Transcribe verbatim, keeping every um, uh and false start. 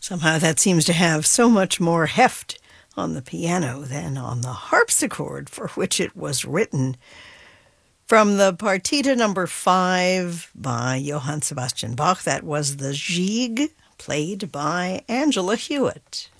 Somehow that seems to have so much more heft on the piano than on the harpsichord for which it was written. From the Partita number five by Johann Sebastian Bach, that was the Gigue, played by Angela Hewitt.